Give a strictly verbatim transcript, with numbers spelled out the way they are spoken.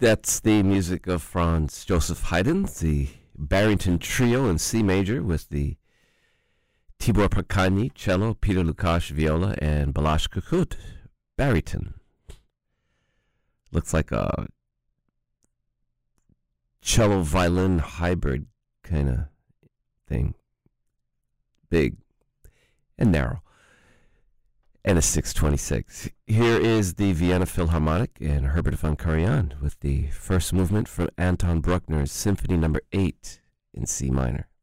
That's the music of Franz Joseph Haydn, the Barrington Trio in C major with the Tibor Prakani, cello, Peter Lukash, viola, and Balázs Kukut, baritone. Looks like a cello-violin hybrid kind of thing. Big and narrow. And a six twenty-six. Here is the Vienna Philharmonic and Herbert von Karajan with the first movement from Anton Bruckner's Symphony Number eight in C minor.